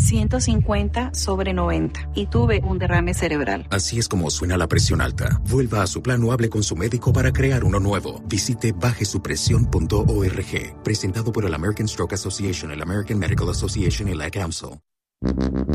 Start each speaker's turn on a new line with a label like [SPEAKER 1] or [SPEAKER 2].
[SPEAKER 1] 150/90 y tuve un derrame cerebral.
[SPEAKER 2] Así es como suena la presión alta. Vuelva a su plan o hable con su médico para crear uno nuevo. Visite bajesupresión.org. Presentado por el American Stroke Association, el American Medical Association y la Council.